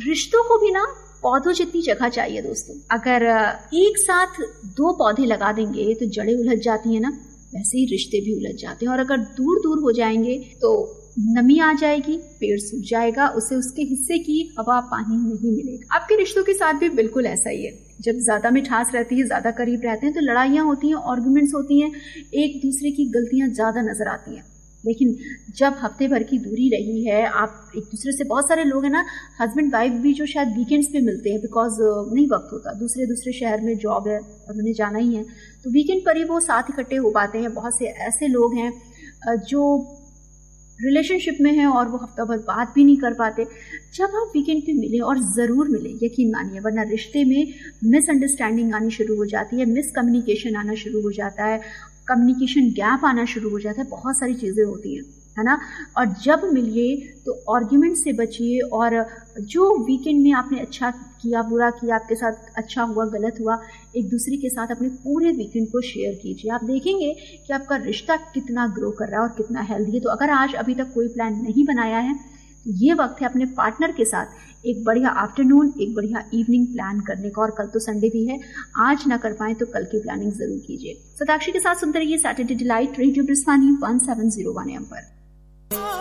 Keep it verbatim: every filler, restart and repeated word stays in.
रिश्तों को भी ना पौधों जितनी जगह चाहिए दोस्तों। अगर एक साथ दो पौधे लगा देंगे तो जड़ें उलझ जाती हैं ना, वैसे ही रिश्ते भी उलझ जाते हैं। और अगर दूर दूर हो जाएंगे तो नमी आ जाएगी, पेड़ सूख जाएगा, उसे उसके हिस्से की हवा पानी नहीं मिलेगा। आपके रिश्तों के साथ भी बिल्कुल ऐसा ही है। जब ज्यादा मिठास रहती है, ज्यादा करीब रहते हैं तो लड़ाइयां होती हैं, आर्गुमेंट्स होती हैं, एक दूसरे की गलतियां ज्यादा नजर आती हैं। लेकिन जब हफ्ते भर की दूरी रही है, आप एक दूसरे से, बहुत सारे लोग हैं ना, हस्बैंड वाइफ भी जो शायद वीकेंड्स पे मिलते हैं बिकॉज नहीं वक्त होता, दूसरे दूसरे शहर में जॉब है और उन्हें जाना ही है, तो वीकेंड पर ही वो साथ इकट्ठे हो पाते हैं। बहुत से ऐसे लोग हैं जो रिलेशनशिप में है और वो हफ्ता भर बात भी नहीं कर पाते। जब आप वीकेंड पे मिले, और जरूर मिले, यकीन मानिए, वरना रिश्ते में मिसअंडरस्टैंडिंग आनी शुरू हो जाती है, मिसकम्युनिकेशन आना शुरू हो जाता है, कम्युनिकेशन गैप आना शुरू हो जाता है, बहुत सारी चीजें होती हैं, है ना। और जब मिलिए तो आर्ग्यूमेंट से बचिए, और जो वीकेंड में आपने अच्छा किया, बुरा किया, आपके साथ अच्छा हुआ, गलत हुआ, एक दूसरे के साथ अपने पूरे वीकेंड को शेयर कीजिए। आप देखेंगे कि आपका रिश्ता कितना ग्रो कर रहा है और कितना हेल्दी है। तो अगर आज अभी तक कोई प्लान नहीं बनाया है तो ये वक्त है अपने पार्टनर के साथ एक बढ़िया आफ्टरनून, एक बढ़िया इवनिंग प्लान करने का। और कल तो संडे भी है, आज ना कर पाए तो कल की प्लानिंग जरूर कीजिए। सताक्षी के साथ सुनते रहिए Saturday delight, radio ब्रिस्वानी one seven zero one M पर।